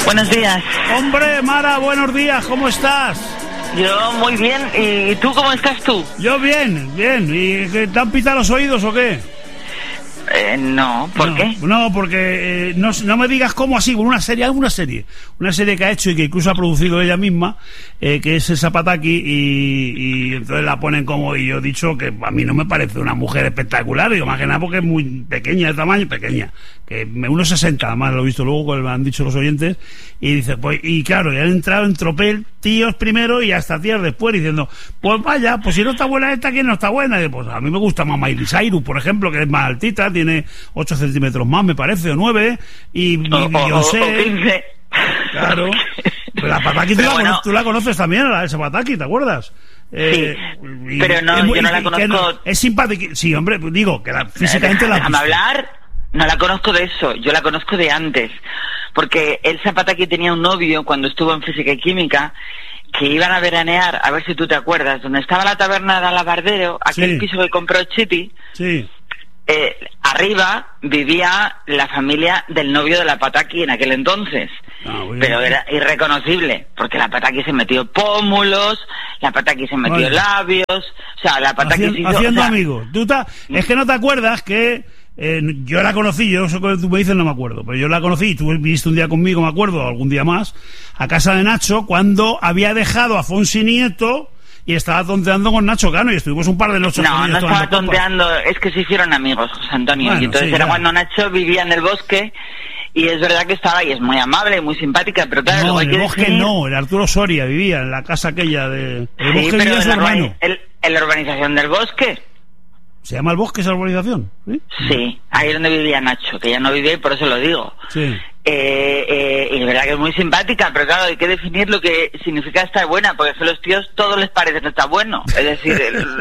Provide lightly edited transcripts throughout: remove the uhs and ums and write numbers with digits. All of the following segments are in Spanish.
Buenos días. Hombre, Mara, buenos días, ¿cómo estás? Yo muy bien, ¿y tú cómo estás tú? Yo bien, bien. ¿Y te han pitado los oídos o qué? No, ¿por qué? No, porque no me digas cómo así, con una serie que ha hecho y que incluso ha producido ella misma, que es el Zapataki, y entonces la ponen como, y yo he dicho que a mí no me parece una mujer espectacular, digo, más que nada porque es muy pequeña de tamaño, que 1,60, además lo he visto luego, me han dicho los oyentes, y dice, pues, y claro, ya han entrado en tropel tíos primero y hasta tías después, diciendo, pues vaya, pues si no está buena esta, ¿quién no está buena? Y pues a mí me gusta más Miley Cyrus, por ejemplo, que es más altita, tiene 8 centímetros más, me parece, o 9, y Beyoncé. Claro. Pero la Pataki tú la conoces también, esa Pataki, ¿te acuerdas? Sí, pero no, yo no la conozco. Es simpática, sí, hombre, digo, que físicamente la... Déjame hablar, no la conozco de eso, yo la conozco de antes. Porque Elsa Pataki tenía un novio cuando estuvo en Física y Química, que iban a veranear, a ver si tú te acuerdas, donde estaba la taberna de Alabardero, aquel piso que compró Chiti. Sí. Arriba vivía la familia del novio de la Pataki en aquel entonces, pero era irreconocible, porque la Pataki se metió pómulos, la Pataki se metió labios, o sea, la Pataki haciendo amigos. Es que no te acuerdas que yo la conocí, yo eso que tú me dices no me acuerdo, pero yo la conocí, tú viniste un día conmigo, me acuerdo, algún día más, a casa de Nacho, cuando había dejado a Fonsi Nieto y estaba tonteando con Nacho Cano, y estuvimos un par de noches. No estaba tonteando, es que se hicieron amigos, José Antonio, bueno, y entonces era cuando Nacho vivía en el bosque, y es verdad que estaba, y es muy amable, muy simpática, pero claro... No, en el bosque no, el Arturo Soria vivía en la casa aquella de... El bosque vivía su hermano. En la urbanización del bosque. ¿Se llama el bosque esa urbanización? Sí, ahí es donde vivía Nacho, que ya no vivía y por eso lo digo. Sí. Y es verdad que es muy simpática, pero claro, hay que definir lo que significa estar buena, porque a los tíos todo les parece que está bueno. Es decir,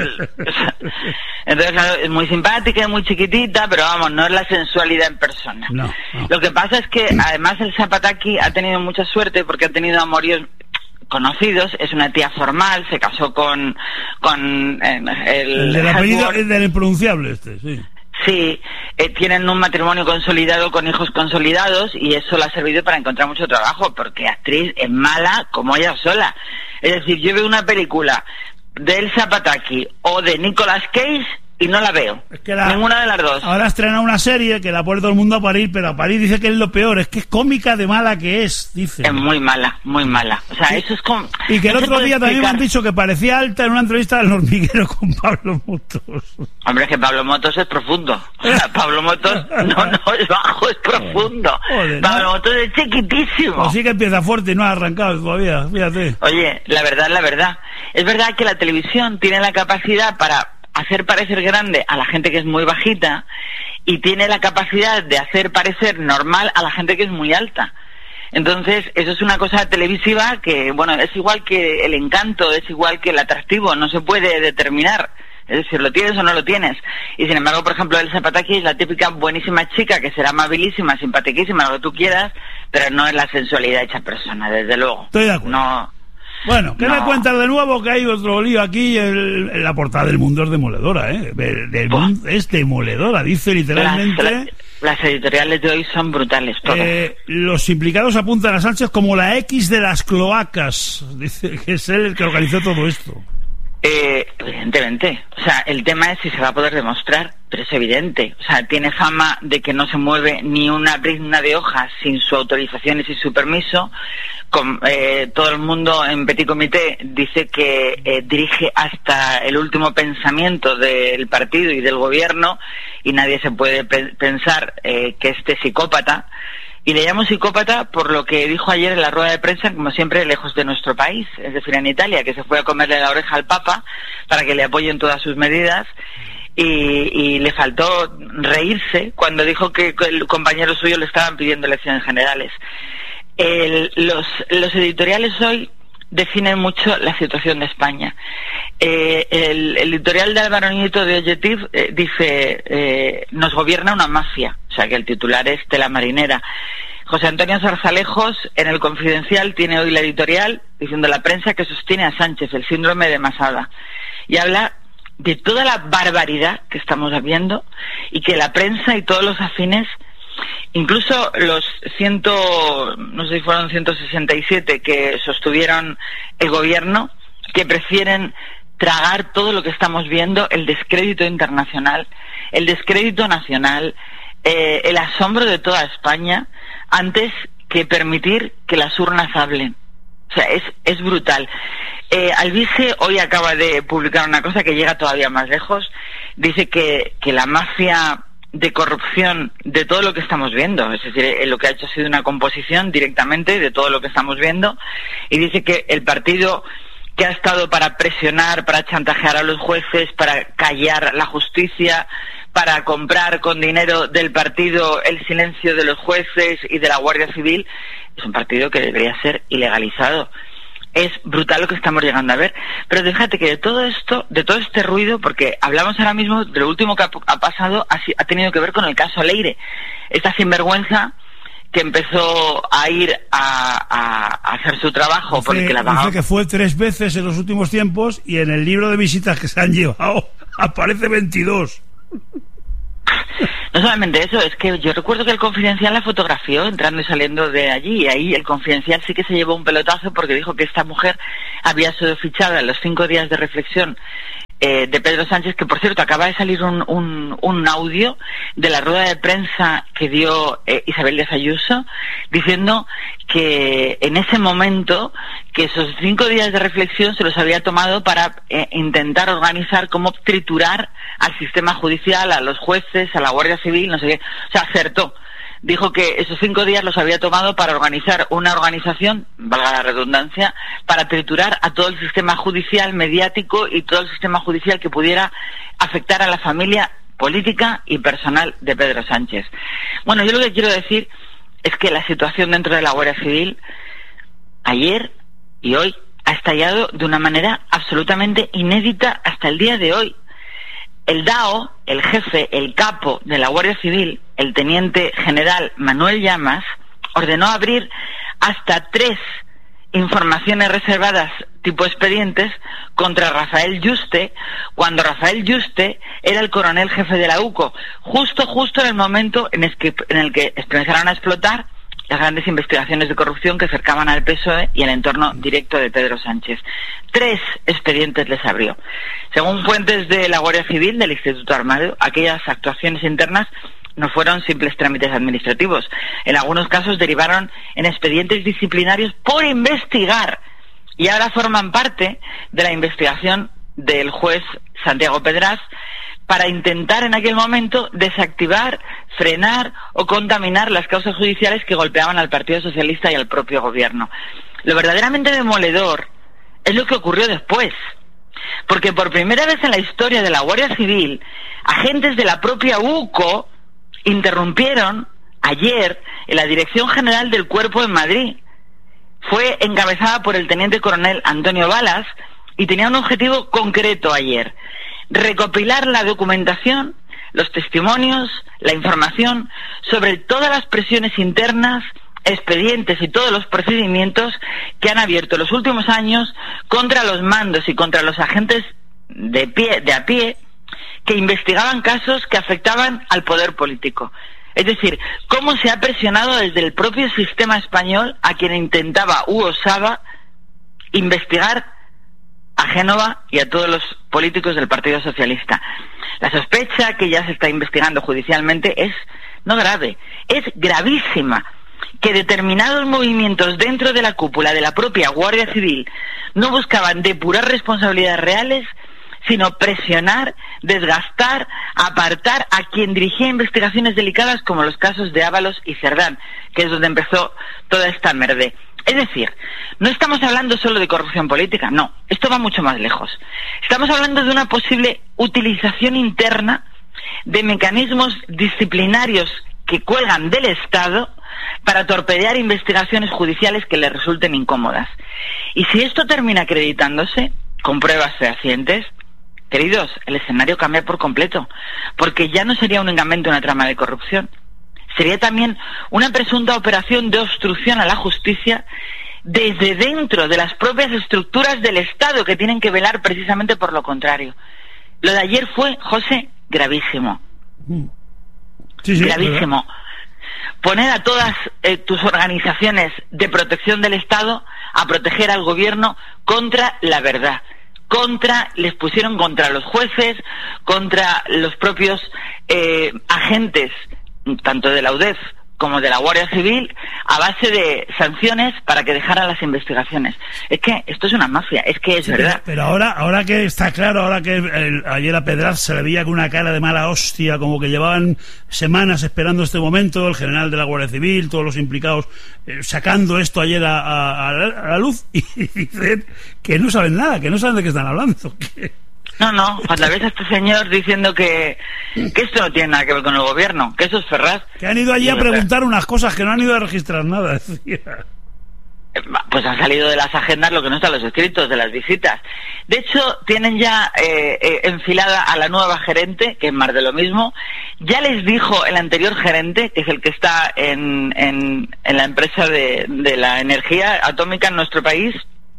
entonces claro, es muy simpática, es muy chiquitita, pero vamos, no es la sensualidad en persona. No. Lo que pasa es que además el Zapataki ha tenido mucha suerte porque ha tenido amoríos conocidos, es una tía formal, se casó con el del apellido, el del impronunciable sí. Sí, tienen un matrimonio consolidado con hijos consolidados y eso le ha servido para encontrar mucho trabajo, porque actriz es mala como ella sola. Es decir, yo veo una película de Elsa Pataki o de Nicolas Cage y no la veo. Es que ninguna de las dos. Ahora estrena una serie que la pone todo el mundo a parir, pero a parir dice que es lo peor, es que es cómica de mala que es, dice. Es muy mala, muy mala. O sea, eso es como... Y que el otro día también me han dicho que parecía alta en una entrevista del Hormiguero con Pablo Motos. Hombre, es que Pablo Motos es profundo. O sea, Pablo Motos no es bajo, es profundo. Joder, Pablo Motos es chiquitísimo. Así que empieza fuerte y no ha arrancado todavía, fíjate. Oye, la verdad. Es verdad que la televisión tiene la capacidad para hacer parecer grande a la gente que es muy bajita y tiene la capacidad de hacer parecer normal a la gente que es muy alta. Entonces, eso es una cosa televisiva que, bueno, es igual que el encanto, es igual que el atractivo, no se puede determinar. Es decir, lo tienes o no lo tienes. Y sin embargo, por ejemplo, Elsa Pataki es la típica buenísima chica que será amabilísima, simpatiquísima, lo que tú quieras, pero no es la sensualidad hecha persona, desde luego. Estoy de acuerdo. No. Bueno, ¿qué me cuentas de nuevo? Que hay otro lío aquí. La portada del Mundo es demoledora, ¿eh? Mundo es demoledora, dice literalmente. Las editoriales de hoy son brutales, todas. Los implicados apuntan a Sánchez como la X de las cloacas. Dice que es él el que organizó todo esto. Evidentemente. O sea, el tema es si se va a poder demostrar, pero es evidente. O sea, tiene fama de que no se mueve ni una brizna de hojas sin su autorización y sin su permiso. Todo el mundo en Petit Comité dice que dirige hasta el último pensamiento del partido y del gobierno y nadie se puede pensar que esté psicópata. Y le llamo psicópata por lo que dijo ayer en la rueda de prensa, como siempre, lejos de nuestro país, es decir, en Italia, que se fue a comerle la oreja al Papa para que le apoyen todas sus medidas. Y le faltó reírse cuando dijo que el compañero suyo le estaban pidiendo elecciones generales. Los editoriales hoy definen mucho la situación de España. El editorial de Álvaro Nieto de Objective dice nos gobierna una mafia, o sea que el titular es Tela Marinera. José Antonio Zarzalejos en El Confidencial tiene hoy la editorial diciendo la prensa que sostiene a Sánchez, el síndrome de Masada, y habla de toda la barbaridad que estamos viendo y que la prensa y todos los afines incluso los no sé si fueron 167 que sostuvieron el gobierno, que prefieren tragar todo lo que estamos viendo, el descrédito internacional, el descrédito nacional, el asombro de toda España, antes que permitir que las urnas hablen. O sea, es brutal. Alvise hoy acaba de publicar una cosa que llega todavía más lejos. Dice que la mafia de corrupción de todo lo que estamos viendo, es decir, lo que ha hecho ha sido una composición directamente de todo lo que estamos viendo, y dice que el partido que ha estado para presionar, para chantajear a los jueces, para callar la justicia, para comprar con dinero del partido el silencio de los jueces y de la Guardia Civil, es un partido que debería ser ilegalizado. Es brutal lo que estamos llegando a ver. Pero fíjate que de todo esto, de todo este ruido, porque hablamos ahora mismo de lo último que ha pasado, ha tenido que ver con el caso Leire. Esta sinvergüenza que empezó a ir a hacer su trabajo porque la pagaba. Dice que fue 3 veces en los últimos tiempos, y en el libro de visitas que se han llevado aparece 22. No solamente eso, es que yo recuerdo que el Confidencial la fotografió entrando y saliendo de allí, y ahí el Confidencial sí que se llevó un pelotazo porque dijo que esta mujer había sido fichada en los 5 días de reflexión de Pedro Sánchez, que por cierto acaba de salir un audio de la rueda de prensa que dio Isabel Díaz Ayuso, diciendo que en ese momento, que esos 5 días de reflexión se los había tomado para intentar organizar cómo triturar al sistema judicial, a los jueces, a la Guardia Civil, no sé qué. O sea, acertó. Dijo que esos 5 días los había tomado para organizar una organización, valga la redundancia, para triturar a todo el sistema judicial, mediático, y todo el sistema judicial que pudiera afectar a la familia política y personal de Pedro Sánchez. Bueno, yo lo que quiero decir es que la situación dentro de la Guardia Civil ayer y hoy ha estallado de una manera absolutamente inédita hasta el día de hoy. El DAO, el jefe, el capo de la Guardia Civil, el teniente general Manuel Llamas, ordenó abrir hasta 3 informaciones reservadas tipo expedientes contra Rafael Yuste, cuando Rafael Yuste era el coronel jefe de la UCO, justo en el momento en el que empezaron a explotar las grandes investigaciones de corrupción que cercaban al PSOE y el entorno directo de Pedro Sánchez. 3 expedientes les abrió. Según fuentes de la Guardia Civil, del Instituto Armado, aquellas actuaciones internas no fueron simples trámites administrativos. En algunos casos derivaron en expedientes disciplinarios por investigar, y ahora forman parte de la investigación del juez Santiago Pedraz, para intentar en aquel momento desactivar, frenar o contaminar las causas judiciales que golpeaban al Partido Socialista y al propio gobierno. Lo verdaderamente demoledor es lo que ocurrió después, porque por primera vez en la historia de la Guardia Civil, agentes de la propia UCO interrumpieron ayer en la Dirección General del Cuerpo en Madrid. Fue encabezada por el teniente coronel Antonio Balas y tenía un objetivo concreto ayer: recopilar la documentación, los testimonios, la información sobre todas las presiones internas, expedientes y todos los procedimientos que han abierto los últimos años contra los mandos y contra los agentes de a pie que investigaban casos que afectaban al poder político. Es decir, cómo se ha presionado desde el propio sistema español a quien intentaba u osaba investigar a Génova y a todos los políticos del Partido Socialista. La sospecha que ya se está investigando judicialmente es no grave, es gravísima, que determinados movimientos dentro de la cúpula de la propia Guardia Civil no buscaban depurar responsabilidades reales, sino presionar, desgastar, apartar a quien dirigía investigaciones delicadas como los casos de Ábalos y Cerdán, que es donde empezó toda esta merde. Es decir, no estamos hablando solo de corrupción política, no, esto va mucho más lejos. Estamos hablando de una posible utilización interna de mecanismos disciplinarios que cuelgan del Estado para torpedear investigaciones judiciales que les resulten incómodas. Y si esto termina acreditándose con pruebas fehacientes, queridos, el escenario cambia por completo, porque ya no sería únicamente una trama de corrupción, sería también una presunta operación de obstrucción a la justicia desde dentro de las propias estructuras del Estado, que tienen que velar precisamente por lo contrario. Lo de ayer fue, José, gravísimo. Sí, gravísimo. poner a todas tus organizaciones de protección del Estado a proteger al gobierno contra la verdad. Les pusieron contra los jueces, contra los propios agentes, tanto de la UDEF como de la Guardia Civil, a base de sanciones para que dejaran las investigaciones. Es que esto es una mafia, es que es verdad. Pero ahora que está claro, ahora que ayer a Pedraz se le veía con una cara de mala hostia, como que llevaban semanas esperando este momento, el general de la Guardia Civil, todos los implicados, sacando esto ayer a la luz, y dicen que no saben nada, que no saben de qué están hablando. No, cuando ves a este señor diciendo que esto no tiene nada que ver con el gobierno, que eso es Ferraz. Que han ido allí a preguntar unas cosas, que no han ido a registrar nada, decía. Pues han salido de las agendas lo que no está en los escritos, de las visitas. De hecho, tienen ya enfilada a la nueva gerente, que es más de lo mismo. Ya les dijo el anterior gerente, que es el que está en la empresa de la energía atómica en nuestro país,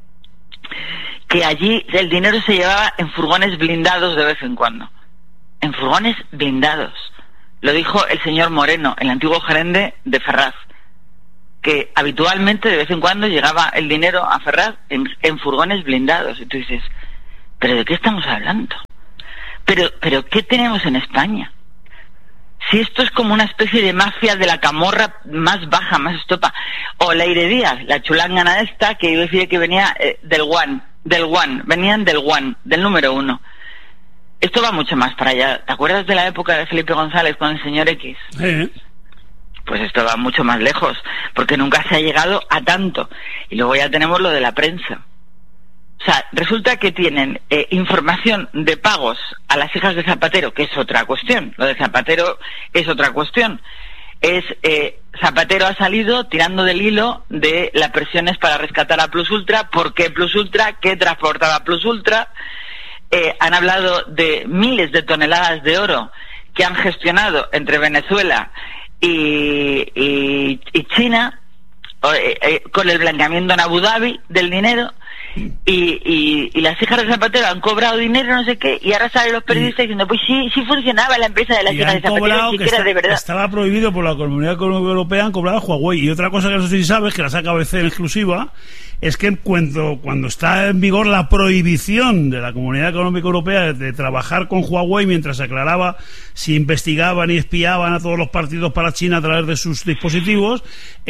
que allí el dinero se llevaba en furgones blindados de vez en cuando. En furgones blindados. Lo dijo el señor Moreno, el antiguo gerente de Ferraz, que habitualmente de vez en cuando llegaba el dinero a Ferraz en furgones blindados. Y tú dices, ¿pero de qué estamos hablando? ¿Pero qué tenemos en España? Si esto es como una especie de mafia de la camorra más baja, más estopa. O Leire Díaz, la chulangana esta, que yo decía que venía venían del número 1. Esto va mucho más para allá. ¿Te acuerdas de la época de Felipe González con el señor X? Pues esto va mucho más lejos, porque nunca se ha llegado a tanto. Y luego ya tenemos lo de la prensa. O sea, resulta que tienen información de pagos a las hijas de Zapatero, que es otra cuestión. Lo de Zapatero es otra cuestión. Zapatero ha salido tirando del hilo de las presiones para rescatar a Plus Ultra. ¿Por qué Plus Ultra? ¿Qué transportaba Plus Ultra? Han hablado de miles de toneladas de oro que han gestionado entre Venezuela y China, con el blanqueamiento en Abu Dhabi del dinero. Y las hijas de Zapatero han cobrado dinero, no sé qué, y ahora salen los periodistas diciendo, pues sí funcionaba la empresa de las hijas de Zapatero, si era de verdad. Estaba prohibido por la Comunidad Económica Europea, han cobrado a Huawei. Y otra cosa que no sé si sabes, que la saca ABC en exclusiva, es que cuando está en vigor la prohibición de la Comunidad Económica Europea de trabajar con Huawei mientras se aclaraba si investigaban y espiaban a todos los partidos para China a través de sus dispositivos,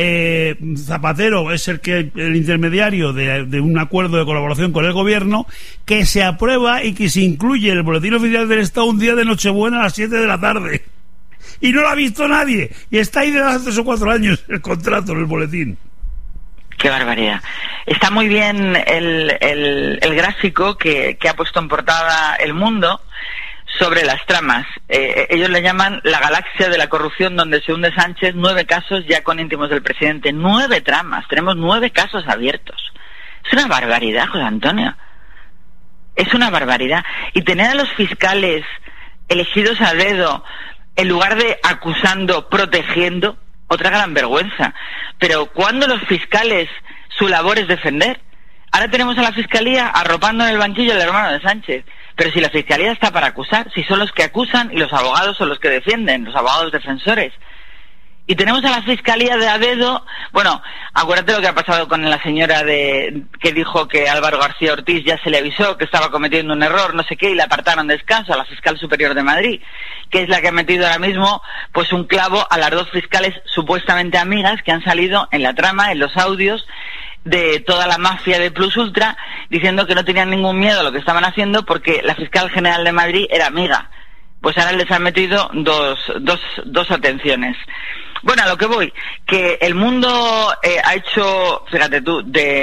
Zapatero es el intermediario de un acuerdo de colaboración con el gobierno que se aprueba y que se incluye en el Boletín Oficial del Estado un día de Nochebuena a las 7 de la tarde. Y no lo ha visto nadie. Y está ahí desde hace 3 o 4 años el contrato en el boletín. Qué barbaridad. Está muy bien el gráfico que ha puesto en portada El Mundo sobre las tramas. Ellos le llaman la galaxia de la corrupción, donde se hunde Sánchez. 9 casos ya con íntimos del presidente. 9 tramas. Tenemos 9 casos abiertos. Es una barbaridad, José Antonio. Es una barbaridad. Y tener a los fiscales elegidos a dedo, en lugar de acusando, protegiendo, otra gran vergüenza. Pero ¿cuándo los fiscales su labor es defender? Ahora tenemos a la Fiscalía arropando en el banquillo al hermano de Sánchez. Pero si la Fiscalía está para acusar, si son los que acusan y los abogados son los que defienden, los abogados defensores. Y tenemos a la Fiscalía de a dedo. Bueno, acuérdate lo que ha pasado con la señora que dijo que Álvaro García Ortiz ya se le avisó que estaba cometiendo un error, no sé qué, y la apartaron de descanso, a la Fiscal Superior de Madrid, que es la que ha metido ahora mismo pues un clavo a las 2 fiscales supuestamente amigas que han salido en la trama, en los audios de toda la mafia de Plus Ultra, diciendo que no tenían ningún miedo a lo que estaban haciendo porque la Fiscal General de Madrid era amiga. Pues ahora les han metido dos atenciones. Bueno, a lo que voy, que El Mundo ha hecho, fíjate tú,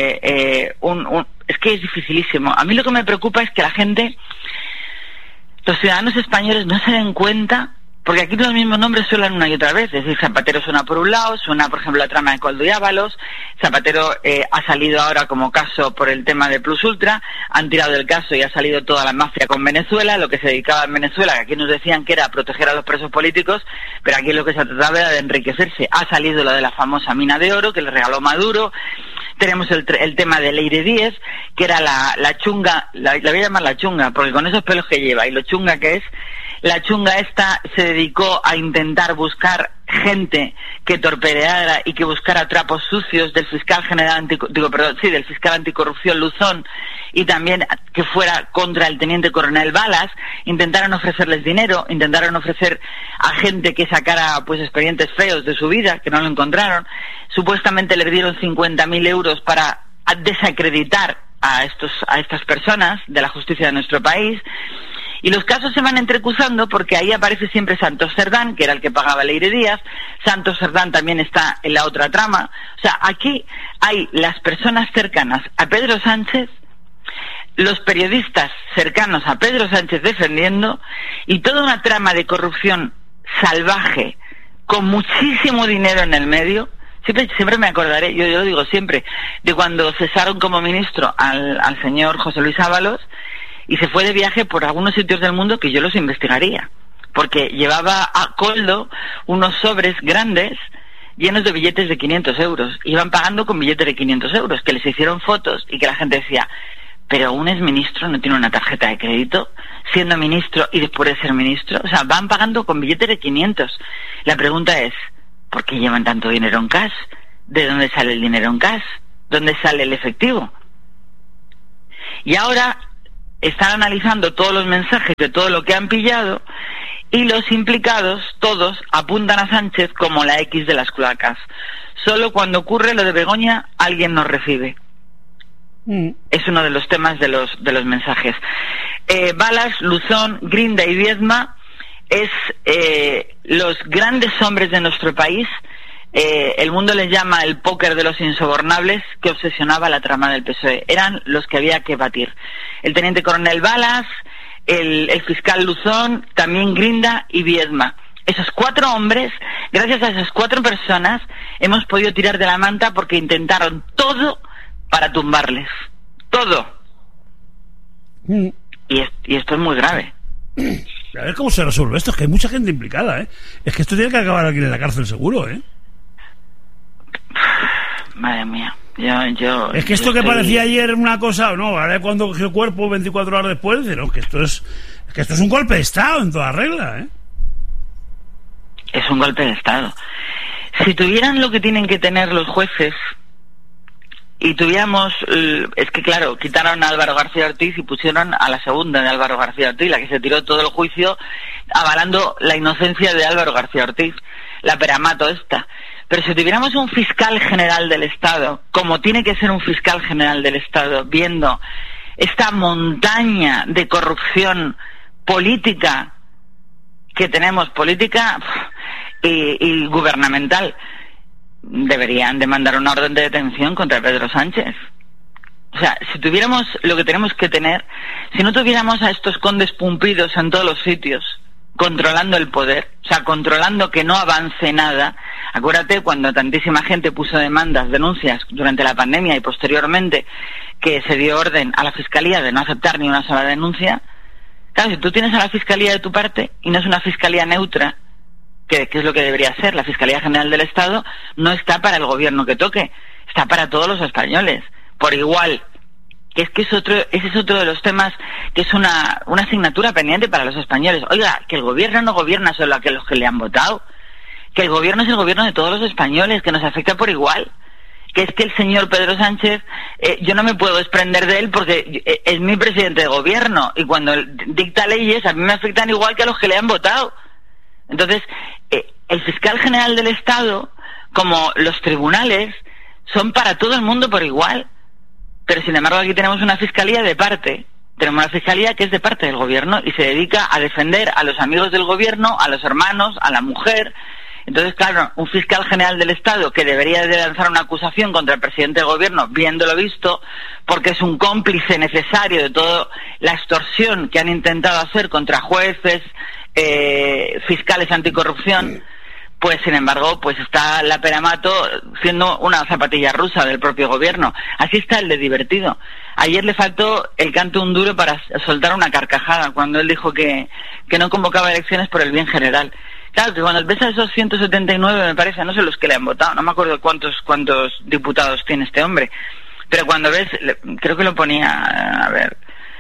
es que es dificilísimo. A mí lo que me preocupa es que la gente, los ciudadanos españoles no se den cuenta, porque aquí los mismos nombres suenan una y otra vez. Es decir, Zapatero suena por un lado, suena por ejemplo la trama de Koldo y Ábalos. Zapatero ha salido ahora como caso por el tema de Plus Ultra, han tirado del caso y ha salido toda la mafia con Venezuela, lo que se dedicaba en Venezuela, que aquí nos decían que era proteger a los presos políticos, pero aquí lo que se trataba era de enriquecerse. Ha salido lo de la famosa mina de oro que le regaló Maduro. Tenemos el tema de Leire Díez, que era la chunga, la voy a llamar la chunga, porque con esos pelos que lleva y lo chunga que es, la chunga esta se dedicó a intentar buscar gente que torpedeara y que buscara trapos sucios del fiscal general del fiscal anticorrupción Luzón, y también que fuera contra el teniente coronel Balas. Intentaron ofrecerles dinero, intentaron ofrecer a gente que sacara pues expedientes feos de su vida, que no lo encontraron. Supuestamente les dieron 50.000 euros para desacreditar a estas personas de la justicia de nuestro país. Y los casos se van entrecruzando porque ahí aparece siempre Santos Cerdán, que era el que pagaba Leire Díaz. Santos Cerdán también está en la otra trama. O sea, aquí hay las personas cercanas a Pedro Sánchez, los periodistas cercanos a Pedro Sánchez defendiendo, y toda una trama de corrupción salvaje, con muchísimo dinero en el medio. Siempre me acordaré, yo lo digo siempre, de cuando cesaron como ministro al señor José Luis Ábalos, y se fue de viaje por algunos sitios del mundo que yo los investigaría, porque llevaba a coldo unos sobres grandes llenos de billetes de 500 euros. Iban pagando con billetes de 500 euros, que les hicieron fotos y que la gente decía, pero un exministro no tiene una tarjeta de crédito, siendo ministro y después de ser ministro. O sea, van pagando con billetes de 500. La pregunta es, ¿por qué llevan tanto dinero en cash? ¿De dónde sale el dinero en cash? ¿Dónde sale el efectivo? Y ahora están analizando todos los mensajes de todo lo que han pillado, y los implicados, todos, apuntan a Sánchez como la X de las cloacas. Solo cuando ocurre lo de Begoña, alguien nos recibe. Es uno de los temas de los mensajes. Balas, Luzón, Grinda y Viedma es los grandes hombres de nuestro país. El mundo les llama el póker de los insobornables, que obsesionaba la trama del PSOE. Eran los que había que batir. El teniente coronel Balas, el fiscal Luzón, también Grinda y Viedma. Esos 4 hombres, gracias a esas 4 personas, hemos podido tirar de la manta porque intentaron todo para tumbarles. Todo. Y esto es muy grave. A ver cómo se resuelve esto. Es que hay mucha gente implicada, ¿eh? Es que esto tiene que acabar aquí en la cárcel seguro, ¿eh? Madre mía. Es que esto que parecía ayer una cosa, no, ahora cuando cogió cuerpo 24 horas después, dice, no, que esto es un golpe de Estado en toda regla, ¿eh? Es un golpe de Estado. Si tuvieran lo que tienen que tener los jueces, y tuviéramos, es que claro, quitaron a Álvaro García Ortiz y pusieron a la segunda de Álvaro García Ortiz, la que se tiró todo el juicio avalando la inocencia de Álvaro García Ortiz, la Peramato esta. Pero si tuviéramos un fiscal general del Estado, como tiene que ser un fiscal general del Estado, viendo esta montaña de corrupción política que tenemos, política y gubernamental, deberían de mandar una orden de detención contra Pedro Sánchez. O sea, si tuviéramos lo que tenemos que tener, si no tuviéramos a estos condes pumpidos en todos los sitios, controlando el poder, o sea, controlando que no avance nada. Acuérdate cuando tantísima gente puso denuncias durante la pandemia y posteriormente, que se dio orden a la Fiscalía de no aceptar ni una sola denuncia. Claro, si tú tienes a la Fiscalía de tu parte y no es una Fiscalía neutra, que es lo que debería ser, la Fiscalía General del Estado no está para el gobierno que toque, está para todos los españoles, por igual. Ese es otro de los temas que es una asignatura pendiente para los españoles. Oiga, que el gobierno no gobierna solo a los que le han votado, que el gobierno es el gobierno de todos los españoles, que nos afecta por igual. Que es que el señor Pedro Sánchez, yo no me puedo desprender de él porque es mi presidente de gobierno, y cuando dicta leyes a mí me afectan igual que a los que le han votado. Entonces, el fiscal general del Estado, como los tribunales, son para todo el mundo por igual. Pero sin embargo aquí tenemos una fiscalía de parte, tenemos una fiscalía que es de parte del gobierno y se dedica a defender a los amigos del gobierno, a los hermanos, a la mujer. Entonces, claro, un fiscal general del Estado que debería de lanzar una acusación contra el presidente del gobierno, viéndolo visto, porque es un cómplice necesario de toda la extorsión que han intentado hacer contra jueces, fiscales anticorrupción, pues sin embargo, pues está la Peramato siendo una zapatilla rusa del propio gobierno. Así está el de divertido. Ayer le faltó el canto un duro para soltar una carcajada cuando él dijo que no convocaba elecciones por el bien general. Claro, que cuando ves a esos 179, me parece, no sé los que le han votado, no me acuerdo cuántos diputados tiene este hombre, pero cuando ves, creo que lo ponía, a ver,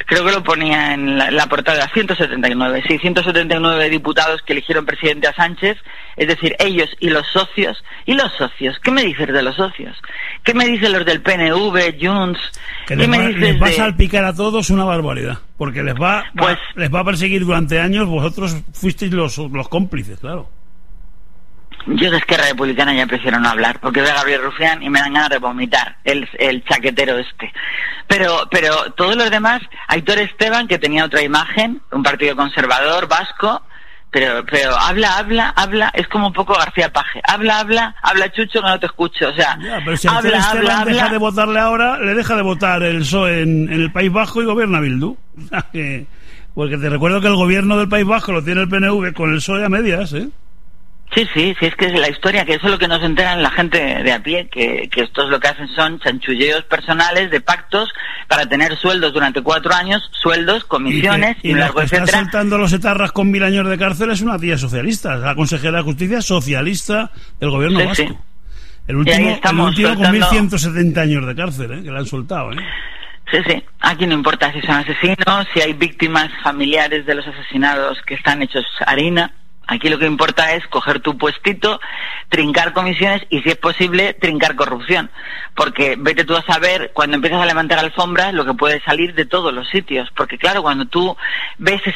Creo que lo ponía en la portada, 179. Sí, 179 diputados que eligieron presidente a Sánchez, es decir, ellos y los socios. ¿Y los socios? ¿Qué me dices de los socios? ¿Qué me dicen los del PNV, Junts? Que les va a salpicar a todos una barbaridad, porque les va a perseguir durante años. Vosotros fuisteis los cómplices, claro. Yo de Esquerra Republicana ya prefiero no hablar, porque veo a Gabriel Rufián y me dan ganas de vomitar, el chaquetero este. Pero todos los demás, Aitor Esteban, que tenía otra imagen, un partido conservador, vasco, pero habla, es como un poco García Paje. Habla, Chucho, que no te escucho, o sea... Ya, pero si Aitor Esteban deja de votarle ahora, le deja de votar el PSOE en el País Vasco y gobierna Bildu. O sea que... Porque te recuerdo que el gobierno del País Vasco lo tiene el PNV con el PSOE a medias, ¿eh? Sí, es que es la historia, que eso es lo que nos enteran la gente de a pie, que estos lo que hacen son chanchulleos personales de pactos para tener sueldos durante 4 años, sueldos, comisiones y la que está saltando los etarras con 1000 años de cárcel es una tía socialista, la consejera de Justicia socialista del gobierno vasco. Sí. El último con 1170 años de cárcel, que la han soltado, Sí. Aquí no importa si son asesinos, si hay víctimas familiares de los asesinados que están hechos harina. Aquí lo que importa es coger tu puestito, trincar comisiones y, si es posible, trincar corrupción. Porque vete tú a saber, cuando empiezas a levantar alfombras, lo que puede salir de todos los sitios. Porque, claro, cuando tú ves